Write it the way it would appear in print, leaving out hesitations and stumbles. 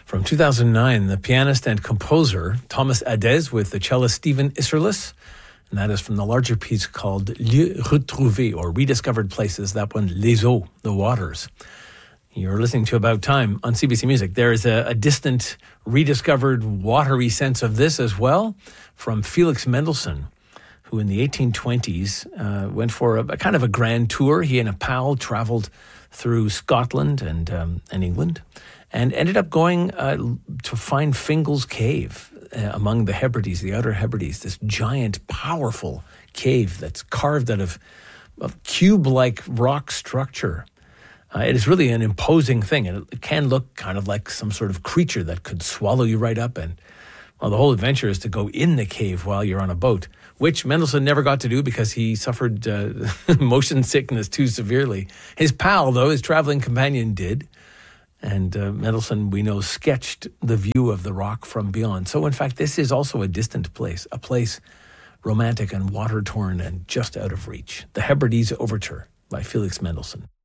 From 2009, the pianist and composer Thomas Adès with the cellist Stephen Isserlis. And that is from the larger piece called Lieux Retrouvés, or Rediscovered Places. That one, Les Eaux, the waters. You're listening to About Time on CBC Music. There is a distant, rediscovered, watery sense of this as well from Felix Mendelssohn, who in the 1820s went for a kind of a grand tour. He and a pal traveled through Scotland and England and ended up going to find Fingal's Cave among the Hebrides, the Outer Hebrides, this giant, powerful cave that's carved out of cube-like rock structure. It is really an imposing thing, and it can look kind of like some sort of creature that could swallow you right up. And well, the whole adventure is to go in the cave while you're on a boat, which Mendelssohn never got to do because he suffered motion sickness too severely. His pal, though, his traveling companion, did. And Mendelssohn, we know, sketched the view of the rock from beyond. So, in fact, this is also a distant place, a place romantic and water-torn and just out of reach. The Hebrides Overture by Felix Mendelssohn.